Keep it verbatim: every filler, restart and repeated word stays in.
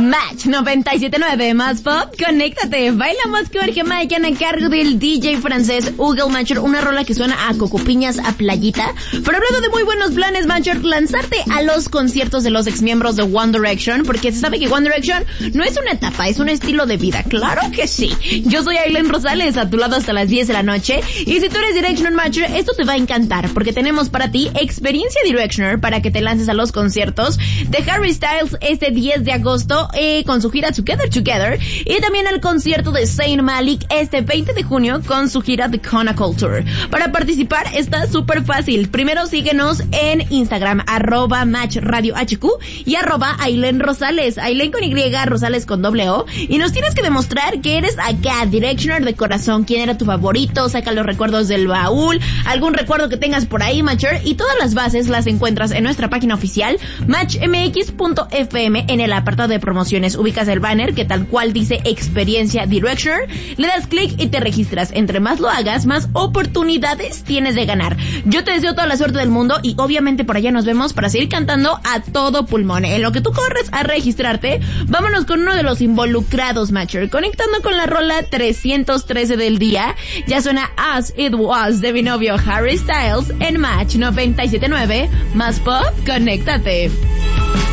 Match noventa y siete punto nueve más pop, conéctate, baila más que Jorge Mayan a cargo del D J francés Hugo Matcher, una rola que suena a cocopiñas, a playita. Pero hablando de muy buenos planes, Matcher, lanzarte a los conciertos de los exmiembros de One Direction, porque se sabe que One Direction no es una etapa, es un estilo de vida. Claro que sí. Yo soy Ailén Rosales, a tu lado hasta las diez de la noche, y si tú eres Directioner Matcher, esto te va a encantar, porque tenemos para ti experiencia Directioner para que te lances a los conciertos de Harry Styles este diez de agosto eh, con su gira Together Together, y también el concierto de Zayn Malik este veinte de junio con su gira The Chronicle Tour. Para participar está súper fácil. Primero síguenos en Instagram, arroba Match Radio H Q y arroba Ailén Rosales, Ailén con Y, Rosales con doble O, y nos tienes que demostrar que eres acá, Directioner de corazón. ¿Quién era tu favorito? Saca los recuerdos del baúl, algún recuerdo que tengas por ahí, Matcher, y todas las bases las encuentras en nuestra página oficial match m x punto f m. En el apartado de promociones ubicas el banner que tal cual dice experiencia Directioner, le das clic y te registras. Entre más lo hagas, más oportunidades tienes de ganar. Yo te deseo toda la suerte del mundo y obviamente por allá nos vemos para seguir cantando a todo pulmón. En lo que tú corres a registrarte, vámonos con uno de los involucrados, Matcher, conectando con la rola trescientos trece del día. Ya suena As It Was de mi novio Harry Styles en Match noventa y siete punto nueve más pop, conéctate.